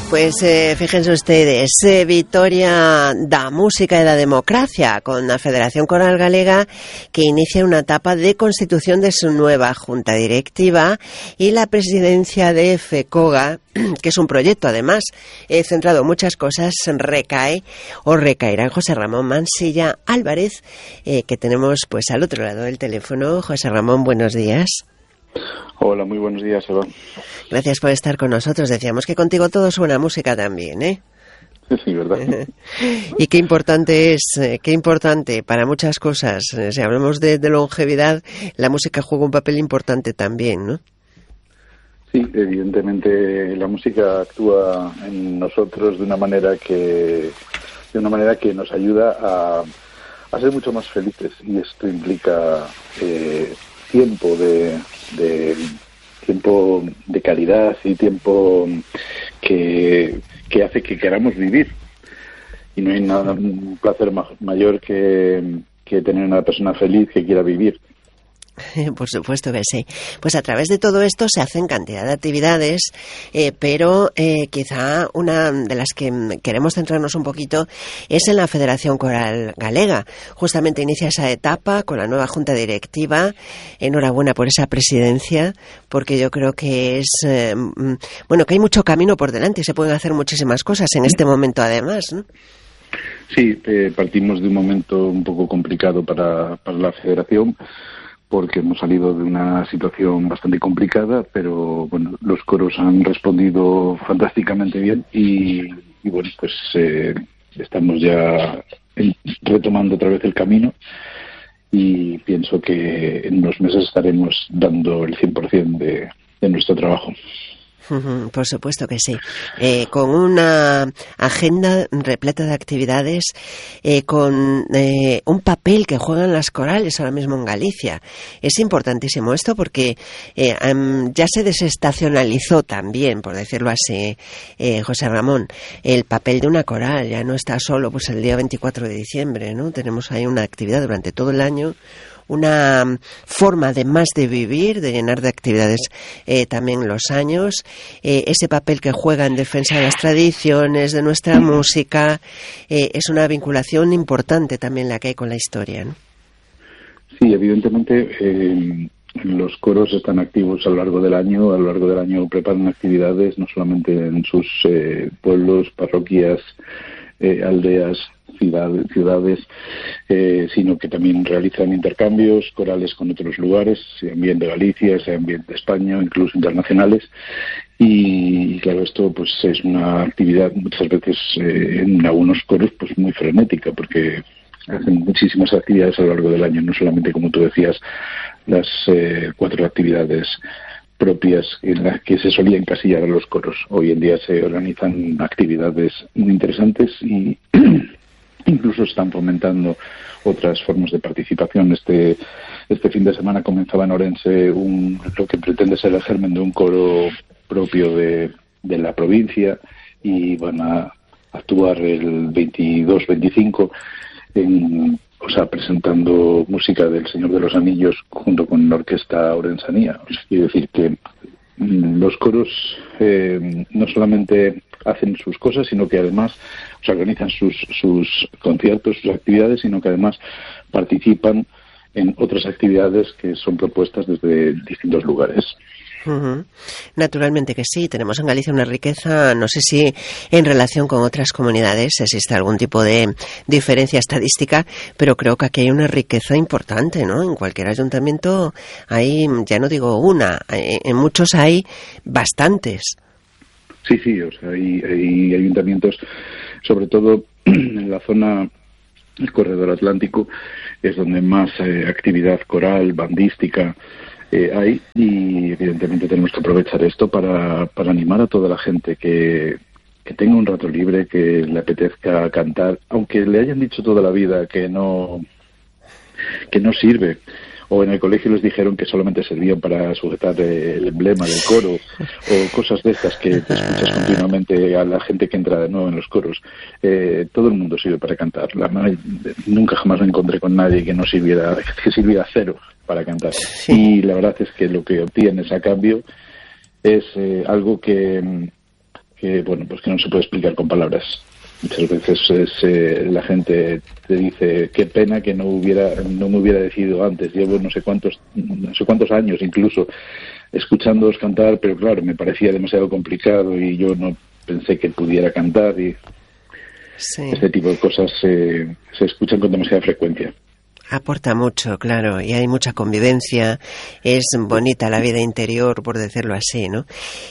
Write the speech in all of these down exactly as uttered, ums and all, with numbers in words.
Pues eh, fíjense ustedes, eh, Vitoria da música e da democracia con la Federación Coral Galega, que inicia una etapa de constitución de su nueva junta directiva, y la presidencia de FECOGA, que es un proyecto además eh, centrado en muchas cosas, recae o recaerá en José Ramón Mansilla Álvarez, eh, que tenemos pues al otro lado del teléfono. José Ramón, buenos días. Hola, muy buenos días, Eva. Gracias por estar con nosotros. Decíamos que contigo todo suena música también, ¿eh? Sí, sí, verdad. Y qué importante es, qué importante para muchas cosas. Si hablamos de, de longevidad, la música juega un papel importante también, ¿no? Sí, evidentemente la música actúa en nosotros de una manera que, de una manera que nos ayuda a, a ser mucho más felices, y esto implica eh, tiempo de, de tiempo de calidad y tiempo que, que hace que queramos vivir. Y no hay nada, un placer ma- mayor que, que tener una persona feliz que quiera vivir. Por supuesto que sí. Pues a través de todo esto se hacen cantidad de actividades, eh, pero eh, quizá una de las que queremos centrarnos un poquito es en la Federación Coral Galega. Justamente inicia esa etapa con la nueva junta directiva. Enhorabuena por esa presidencia, porque yo creo que es eh, bueno, que hay mucho camino por delante y se pueden hacer muchísimas cosas en este momento además, ¿no? Sí, eh, partimos de un momento un poco complicado para, para la Federación, porque hemos salido de una situación bastante complicada, pero bueno, los coros han respondido fantásticamente bien y, y bueno, pues eh, estamos ya en, retomando otra vez el camino, y pienso que en unos meses estaremos dando el cien por ciento de, de nuestro trabajo. Por supuesto que sí. Eh, con una agenda repleta de actividades, eh, con eh, un papel que juegan las corales ahora mismo en Galicia. Es importantísimo esto porque eh, um, ya se desestacionalizó también, por decirlo así, eh, José Ramón, el papel de una coral. Ya no está solo pues el día veinticuatro de diciembre, ¿no? Tenemos ahí una actividad durante todo el año, una forma además de vivir, de llenar de actividades eh, también los años, eh, ese papel que juega en defensa de las tradiciones, de nuestra música, eh, es una vinculación importante también la que hay con la historia, ¿no? Sí, evidentemente eh, los coros están activos a lo largo del año, a lo largo del año preparan actividades no solamente en sus eh, pueblos, parroquias, eh, aldeas, ciudades, ciudades eh, sino que también realizan intercambios corales con otros lugares, sean bien de Galicia, sean bien de España, incluso internacionales. Y, y claro, esto pues es una actividad muchas veces eh, en algunos coros pues muy frenética, porque hacen muchísimas actividades a lo largo del año, no solamente, como tú decías, las eh, cuatro actividades propias en las que se solía encasillar a los coros. Hoy en día se organizan actividades muy interesantes y incluso están fomentando otras formas de participación. Este este fin de semana comenzaba en Orense un, lo que pretende ser el germen de un coro propio de, de la provincia, y van a actuar el veintidós veinticinco en, o sea, presentando música del Señor de los Anillos junto con la Orquesta Orensanía. O sea, quiere decir que mm, los coros eh, no solamente hacen sus cosas, sino que además o sea, organizan sus, sus conciertos, sus actividades, sino que además participan en otras actividades que son propuestas desde distintos lugares. Uh-huh. Naturalmente que sí. Tenemos en Galicia una riqueza, no sé si en relación con otras comunidades existe algún tipo de diferencia estadística, pero creo que aquí hay una riqueza importante, ¿no? En cualquier ayuntamiento hay, ya no digo una, en muchos hay bastantes. Sí, sí, o sea, hay, hay ayuntamientos, sobre todo en la zona del corredor atlántico, es donde más eh, actividad coral, bandística eh, hay, y evidentemente tenemos que aprovechar esto para, para animar a toda la gente que, que tenga un rato libre, que le apetezca cantar, aunque le hayan dicho toda la vida que no, que no sirve. O en el colegio les dijeron que solamente servían para sujetar eh, el emblema del coro, o cosas de estas que te escuchas continuamente a la gente que entra de nuevo en los coros. Eh, todo el mundo sirve para cantar. La, nunca jamás me encontré con nadie que no sirviera, que sirviera cero para cantar. Sí. Y la verdad es que lo que obtienes a cambio es eh, algo que, que bueno, pues que no se puede explicar con palabras. Muchas veces es, eh, la gente te dice qué pena que no hubiera no me hubiera decidido antes. Llevo no sé cuántos no sé cuántos años incluso escuchándoos cantar, pero claro, me parecía demasiado complicado y yo no pensé que pudiera cantar, y sí. Este tipo de cosas eh, se escuchan con demasiada frecuencia. Aporta mucho, claro, y hay mucha convivencia, es bonita la vida interior, por decirlo así, ¿no?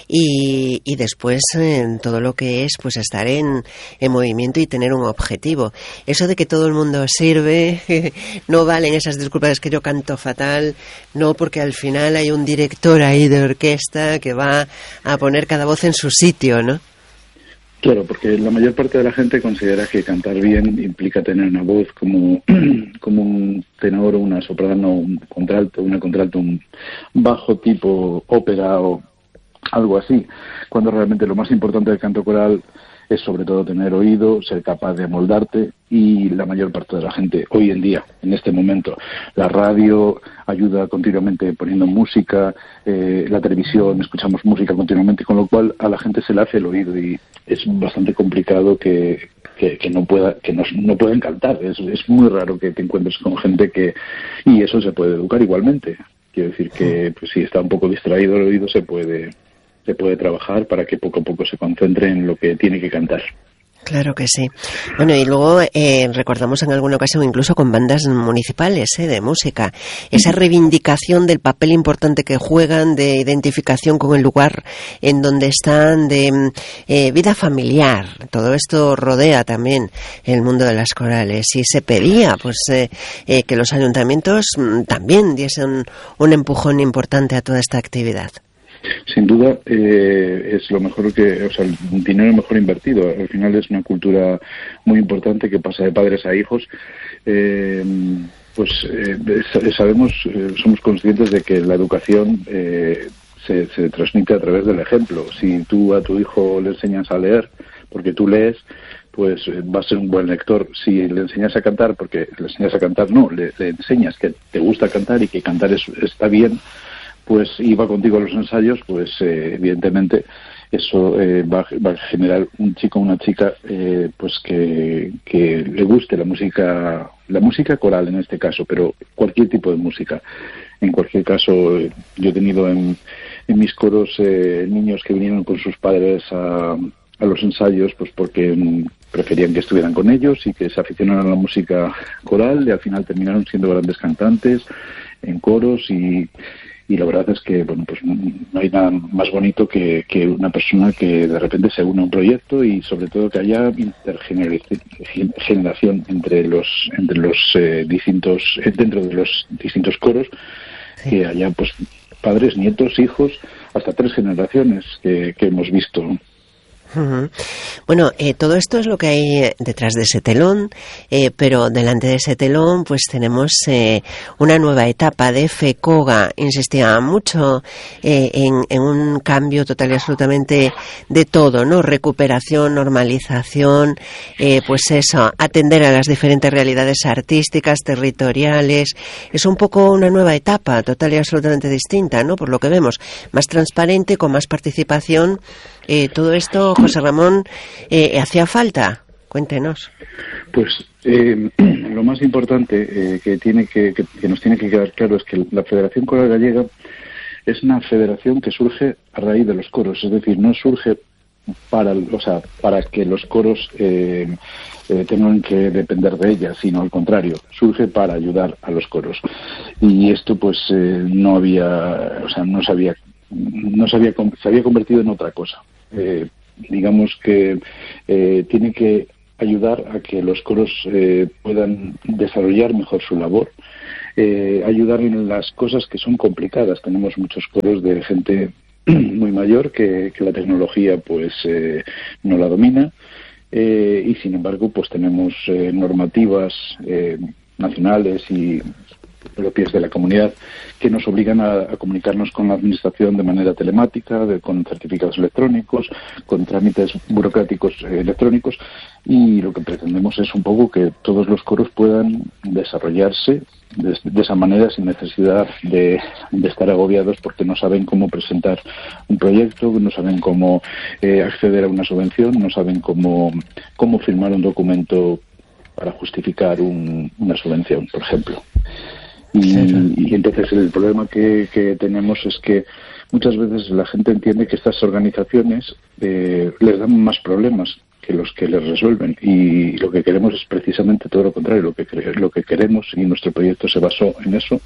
Y, y después en todo lo que es, pues estar en, en movimiento y tener un objetivo. Eso de que todo el mundo sirve, no valen esas disculpas que yo canto fatal, no, porque al final hay un director ahí de orquesta que va a poner cada voz en su sitio, ¿no? Claro, porque la mayor parte de la gente considera que cantar bien implica tener una voz como, como un tenor o una soprano, un contralto, una contralto, un bajo tipo ópera o algo así, cuando realmente lo más importante del canto coral es sobre todo tener oído, ser capaz de amoldarte, y la mayor parte de la gente hoy en día, en este momento, la radio ayuda continuamente poniendo música, eh, la televisión, escuchamos música continuamente, con lo cual a la gente se le hace el oído y es bastante complicado que, que, que no pueda que no, no puedan cantar. Es, es muy raro que te encuentres con gente que... Y eso se puede educar igualmente. Quiero decir que pues, si está un poco distraído el oído se puede... se puede trabajar para que poco a poco se concentre en lo que tiene que cantar. Claro que sí. Bueno, y luego eh, recordamos en alguna ocasión incluso con bandas municipales eh, de música, esa reivindicación del papel importante que juegan, de identificación con el lugar en donde están, de eh, vida familiar. Todo esto rodea también el mundo de las corales, y se pedía pues eh, eh, que los ayuntamientos también diesen un empujón importante a toda esta actividad. Sin duda eh, es lo mejor que, o sea, el dinero mejor invertido. Al final es una cultura muy importante que pasa de padres a hijos. Eh, pues eh, sabemos, eh, somos conscientes de que la educación eh, se, se transmite a través del ejemplo. Si tú a tu hijo le enseñas a leer, porque tú lees, pues va a ser un buen lector. Si le enseñas a cantar, porque le enseñas a cantar, no, le, le enseñas que te gusta cantar y que cantar es, está bien, pues iba contigo a los ensayos, pues eh, evidentemente eso eh, va, va a generar un chico o una chica eh, pues que, que le guste la música, la música coral en este caso, pero cualquier tipo de música. En cualquier caso, eh, yo he tenido en, en mis coros eh, niños que vinieron con sus padres a, a los ensayos, pues porque mm, preferían que estuvieran con ellos y que se aficionaran a la música coral, y al final terminaron siendo grandes cantantes en coros. y Y la verdad es que, bueno, pues no hay nada más bonito que, que una persona que de repente se une a un proyecto, y sobre todo que haya intergeneración entre los entre los eh, distintos dentro de los distintos coros, sí. Que haya pues padres, nietos, hijos, hasta tres generaciones que, que hemos visto, ¿no? Uh-huh. Bueno, eh, todo esto es lo que hay detrás de ese telón, eh, pero delante de ese telón pues tenemos eh, una nueva etapa de FECOGA. Insistía mucho eh, en, en un cambio total y absolutamente de todo, ¿no? Recuperación, normalización, eh, pues eso, atender a las diferentes realidades artísticas, territoriales. Es un poco una nueva etapa total y absolutamente distinta, ¿no? Por lo que vemos, más transparente, con más participación. Eh, todo esto, José Ramón, eh, ¿hacía falta? Cuéntenos. Pues eh, lo más importante eh, que tiene que, que, que nos tiene que quedar claro es que la Federación Coral Gallega es una federación que surge a raíz de los coros, es decir, no surge para, o sea, para que los coros eh, eh, tengan que depender de ella, sino al contrario, surge para ayudar a los coros. Y esto, pues, eh, no había, o sea, no se había, no se había, se había convertido en otra cosa. Eh, digamos que eh, tiene que ayudar a que los coros eh, puedan desarrollar mejor su labor, eh, ayudar en las cosas que son complicadas. Tenemos muchos coros de gente muy mayor que, que la tecnología pues eh, no la domina, eh, y sin embargo pues tenemos eh, normativas eh, nacionales y propias de la comunidad, que nos obligan a, a comunicarnos con la administración de manera telemática, de, con certificados electrónicos, con trámites burocráticos eh, electrónicos, y lo que pretendemos es un poco que todos los coros puedan desarrollarse de, de esa manera, sin necesidad de, de estar agobiados porque no saben cómo presentar un proyecto, no saben cómo eh, acceder a una subvención, no saben cómo, cómo firmar un documento para justificar un, una subvención, por ejemplo. Y, sí. y entonces el problema que, que tenemos es que muchas veces la gente entiende que estas organizaciones eh, les dan más problemas que los que les resuelven, y lo que queremos es precisamente todo lo contrario. Lo que lo que queremos, y nuestro proyecto se basó en eso,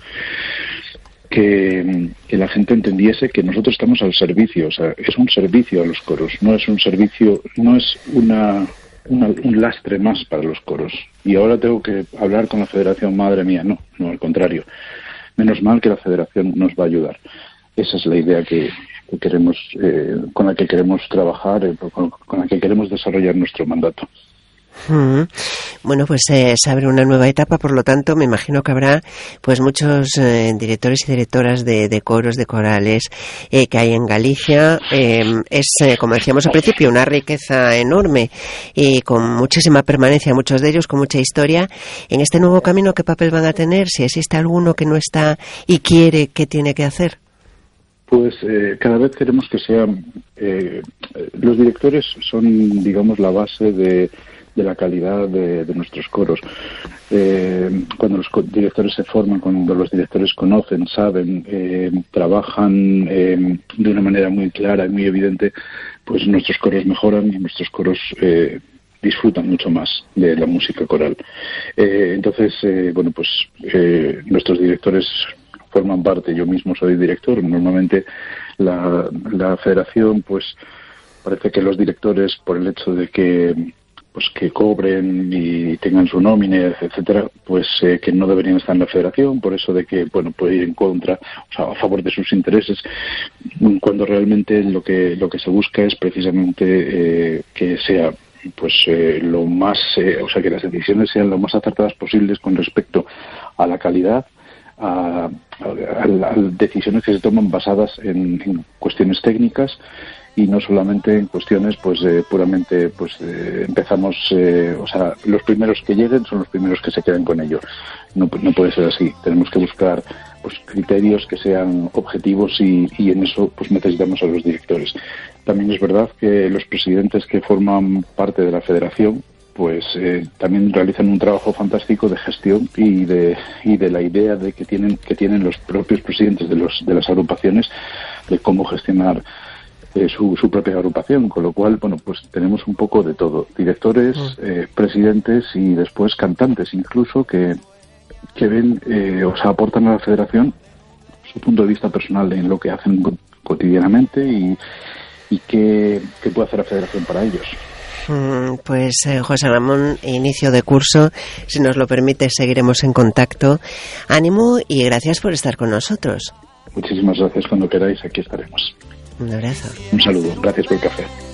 que, que la gente entendiese que nosotros estamos al servicio. O sea, es un servicio a los coros, no es un servicio, no es una Una, un lastre más para los coros. Y ahora tengo que hablar con la Federación, madre mía, no, no, al contrario. Menos mal que la Federación nos va a ayudar. Esa es la idea que, que queremos, eh, con la que queremos trabajar, eh, con, con la que queremos desarrollar nuestro mandato. Mm. Bueno, pues eh, se abre una nueva etapa, por lo tanto me imagino que habrá pues muchos eh, directores y directoras de, de coros, de corales eh, que hay en Galicia. Eh, es, eh, como decíamos al principio, una riqueza enorme y con muchísima permanencia, muchos de ellos con mucha historia. En este nuevo camino, ¿qué papel van a tener? Si existe alguno que no está y quiere, ¿qué tiene que hacer? Pues eh, cada vez queremos que sean... Eh, los directores son, digamos, la base de... de la calidad de, de nuestros coros. Eh, cuando los directores se forman, cuando los directores conocen, saben, eh, trabajan eh, de una manera muy clara y muy evidente, pues nuestros coros mejoran y nuestros coros eh, disfrutan mucho más de la música coral. Eh, entonces, eh, bueno, pues eh, nuestros directores forman parte, yo mismo soy director. Normalmente la, la federación, pues parece que los directores, por el hecho de que pues que cobren y tengan su nómina, etcétera, pues eh, que no deberían estar en la federación, por eso de que, bueno, puede ir en contra, o sea, a favor de sus intereses, cuando realmente lo que lo que se busca es precisamente eh, que sea pues eh, lo más, eh, o sea, que las decisiones sean lo más acertadas posibles con respecto a la calidad, a, a, a las decisiones que se toman basadas en, en cuestiones técnicas, y no solamente en cuestiones pues eh, puramente pues eh, empezamos eh, o sea, los primeros que lleguen son los primeros que se queden con ello. No, no puede ser así. Tenemos que buscar pues criterios que sean objetivos, y, y en eso pues necesitamos a los directores. También es verdad que los presidentes que forman parte de la federación pues eh, también realizan un trabajo fantástico de gestión y de y de la idea de que tienen que tienen los propios presidentes de los de las agrupaciones de cómo gestionar Eh, su, su propia agrupación, con lo cual, bueno, pues tenemos un poco de todo, directores, eh, presidentes y después cantantes incluso que, que ven, eh, o sea, aportan a la federación su punto de vista personal en lo que hacen cotidianamente y, y qué, qué puede hacer la federación para ellos. Pues eh, José Ramón, inicio de curso, si nos lo permite seguiremos en contacto. Ánimo y gracias por estar con nosotros. Muchísimas gracias, cuando queráis aquí estaremos. Un abrazo. Un saludo, gracias por el café.